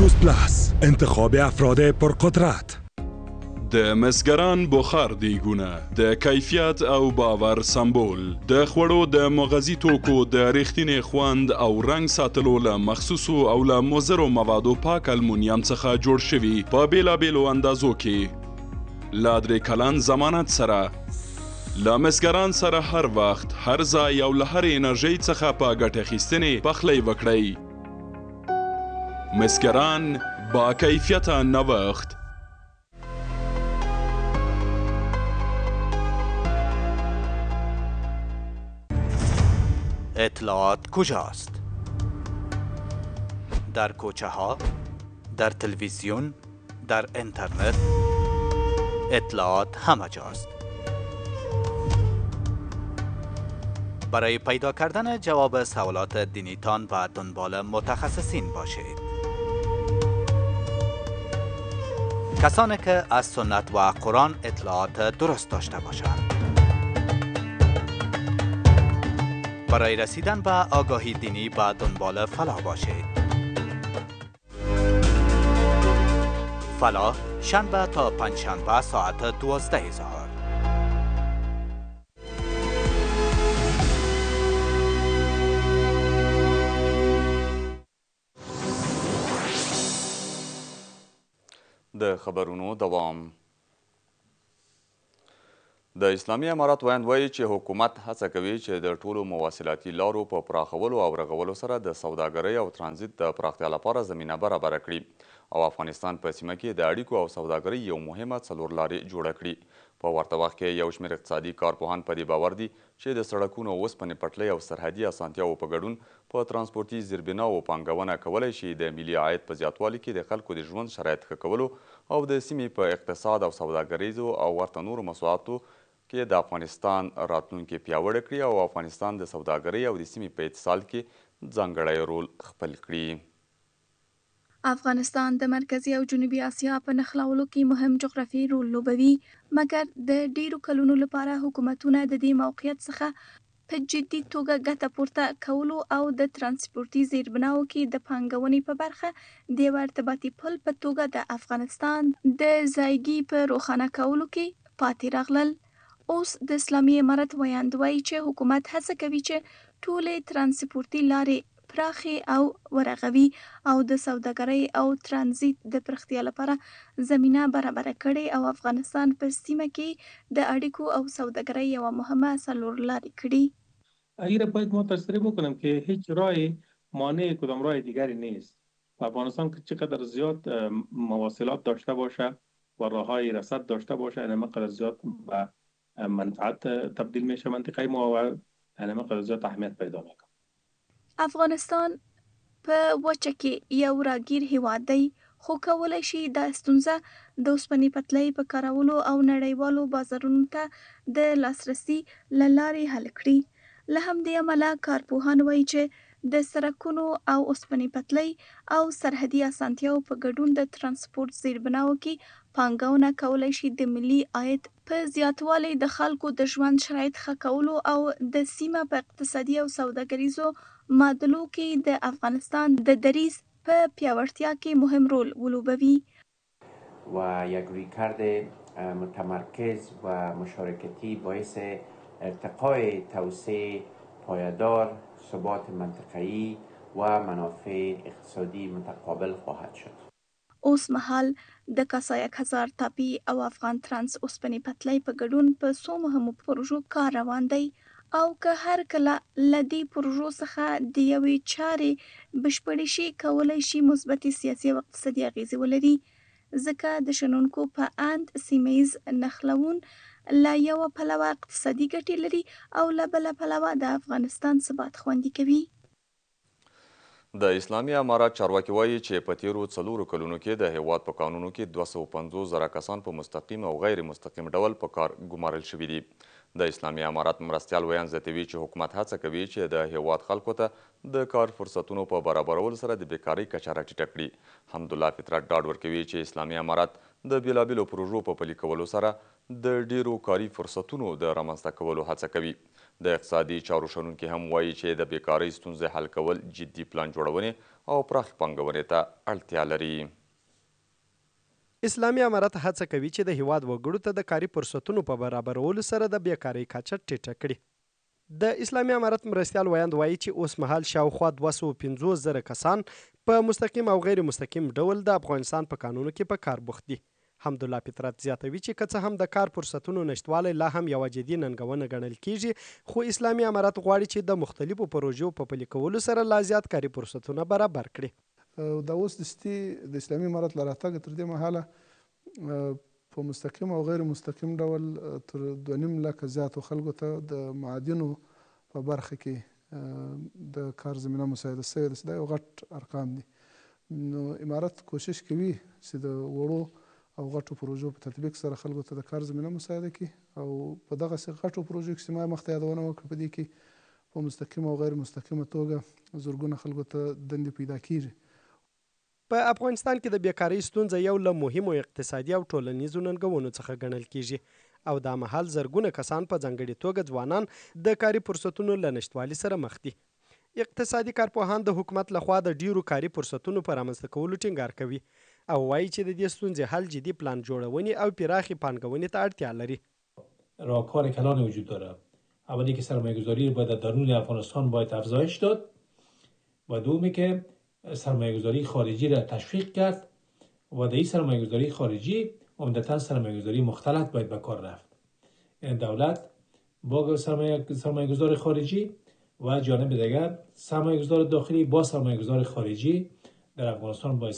جوس پلاس، انتخاب افراد پرقدرت. د مسګران بخار دیګونه د کیفیت او باور سمبول د خوړو د مغذي توکو د ریښتینې خوند او رنګ ساتلو له مخصوصو او له مضرو موادو پاک المونیم څخه جوړ شوي په بیلابیلو اندازو کې له 3 کلن ضمانت سره له مسګران سره هر وخت هر ځای او له هر انرژۍ څخه په ګټه اخیستنې پخلی وکړئ. مسګران با کیفیته نوښت. اطلاعات کجاست؟ در کوچه ها، در تلویزیون، در اینترنت. اطلاعات همه جاست. برای پیدا کردن جواب سوالات دینیتان و دنبال متخصصین باشید. کسانی که از سنت و قرآن اطلاعات درست داشته باشند. برای رسیدن به آگاهی دینی به دنبال فلاح باشید. فلاح شنبه تا پنجشنبه ساعت 12 ظهر. د خبرونو دوام. د اسلامي امارات ویاند وایي چې حکومت هڅه کوي چې د ټولو مواصلاتي لارو په پراخولو او رغولو سره د سوداګرۍ او ترانزیت د پراختیا لپاره زمینه برابره کړي او افغانستان په سیمه کې د اړیکو او سوداګرۍ یو مهمه څلورلارې جوړه کړي. په ورته وخت کې یو شمېر اقتصادي کارپوهان په دې باور دي چې د سړکونو، اوسپنې پټلۍ او سرحدي اسانتیاوو په ګډون په ترانسپورتي زیربناوو پانګونه کولی شي د ملي عاید په زیاتوالي کې د خلکو د ژوند شرایط ښه کولو او د سیمې په اقتصاد او سوداګریزو او ورته نورو مسوعاتو کې د افغانستان راتلونکي پیاوړی کړي او افغانستان د سوداګرۍ او د سیمې په اتصال کې ځانګړی رول خپل کړي. افغانستان د مرکزي او جنوبي اسیا په نښلولو کې مهم جغرافیایي رول لوبوي، مګر د ډیرو کلونو لپاره حکومتونه د دې موقعیت څخه په جدي توګه ګټه پورته کولو او د ترانسپورتي زیربناوو کې د پانګونې په برخه د یو ارتباطي پل په توګه د افغانستان د ځایګي په روښانه کولو کې پاتې راغلل. اوس د اسلامي امارت ویاند وایي چې حکومت هڅه کوي چې ټولې ترانسپورتي لارې پراخې او ورغوي او د سوداګرۍ او ترانزیت د پراختیا لپاره زمینه برابره کړي او افغانستان په سیمه کې د اړیکو او سوداګرۍ یوه مهمه څلورلارې کړي. اگر باید ما تصریح بکنم که هیچ راه مانع کدام راه دیگری نیست. افغانستان که چقدر زیاد مواصلات داشته باشه و راههای رصد داشته باشه، اینقدر زیاد به منفعت تبدیل میشه منطقه ما و اینقدر زیاد اهمیت پیدا میکنه. افغانستان په وچه کې یو راګیر هیواد دی، خو کولی شي دا ستونزه د اوسپنې پټلۍ په کارولو او نړیوالو بازارونو ته د لاسرسي له لارې حل کړي. له همدې امله کارپوهان وایي چې د سړکونو او اوسپنې پټلۍ او سرحدي اسانتیاوو په ګډون د ترانسپورت زیربناوو کې پانګونه کولی شي د ملي عاید په زیاتوالي، د خلکو د ژوند شرایط ښه کولو او د سیمه په اقتصادي او سوداګریزو معادلو کې د افغانستان د دریځ په پیاوړتیا کې مهم رول ولوبوي. و یک رویکرد متمرکز و مشارکتی باعث ارتقاء توسعه پایدار، ثبات منطقه‌ای و منافع اقتصادی متقابل خواهد شد. اوس مهال د کاسا 1000 تاپی او افغان ترانس اوسپنې پټلۍ په ګډون په څو مهمو پروژو کار روان دی او که هر کله له دې پروژو څخه د یوې چارې بشپړې شي، کولی شي مثبتې سیاسي او اقتصادي اغیزې ولري، ځکه د شنونکو په اند سیمه ییز نښلون له یوه پلوه اقتصادي ګټې لري او له بله پلوه د افغانستان ثبات خوندي کوي. د اسلامي امارات چارواکي وایي چې په تیرو 4 کلونو کې د هیواد په قانونو کې 250 زره کسان په مستقیم او غیر مستقیم ډول په کار ګمارل شوي دي. د اسلامي امارات مرستیال ویاند زیاتوي چې حکومت هڅه کوي چې د هیواد خلکو ته د کار فرصتونو په برابرولو سره د بیکارۍ کچه راټیټه کړي. حمدالله فطرت ډاډ ورکوي چې اسلامي امارات د بیلابیلو پروژو په پلي کولو سره د ډیرو کاري فرصتونو د رامنځته کولو هڅه کوي. د اقتصادي چارو شنونکي هم وایي چې د بیکارۍ ستونزې حل کول جدي پلان جوړونې او پراخې پانګونې ته اړتیا لري. اسلامي امارت هڅه کوي چې د هیواد وګړو ته د کاري فرصتونو په برابرولو سره د بیکارۍ کچه ټیټه کړي. د اسلامي امارت مرستیال ویاند وایي چې اوس مهال شاوخوا 250,000 کسان په مستقیم او غیر مستقیم ډول د افغانستان په کانونو کې په کار بوخت دي. حمدالله فطرت زیاتوي چې که څه هم د کار فرصتونو نشتوالی لا هم یوه جدي ننګونه ګڼل کیږي، خو اسلامي امارت غواړي چې د مختلفو پروژو په پلي کولو سره لا زیات کاري فرصتونه برابر کړي. دا اوس د اسلامي امارت له راتګه تر دې مهاله په مستقیم او غیر مستقیم ډول تر 2.5 لکه زیاتو خلکو ته د معادنو په برخه کې د کار زمینه مساعده شوې ده. دا یو غټ ارقام دي. نو امارت کوشش کوي چې د وړو او غټو پروژو په تطبیق سره خلکو ته د کار زمینه مساعده کړي او په دغسې غټو پروژو کې چې ما مخته یادونه وکړه په دې کې په مستقیم او غیر مستقیمه توګه زرګونه خلکو ته دندې پیدا کیږي. په افغانستان کې د بیکارۍ ستونزه یو له مهمو اقتصادي او ټولنیزو ننګونو څخه ګڼل کیږي او دا مهال زرګونه کسان په ځانګړي توګه ځوانان د کاري فرصتونو له نشتوالي سره مخ دي. اقتصادي کارپوهان د حکومت لخوا د ډیرو کاري فرصتونو په رامنځته کولو ټینګار کوي او وایي چې د دې ستونزې حل جدي پلان جوړونې او پراخې پانګونې ته اړتیا لري. راهکار کلان وجود داره. اولی که سرمایه‌گذاری رو باید درون افغانستان باید افزایش داد و دومی که سرمایه‌گذاری خارجی را تشویق کرد و در این سرمایه‌گذاری خارجی عمدتاً سرمایه‌گذاری مختلط باید به کار رفت. یعنی دولت با سرمایه‌گذار خارجی و جانب دیگر سرمایه‌گذار داخلی با سرمایه‌گذار خارجی در افغانستان باید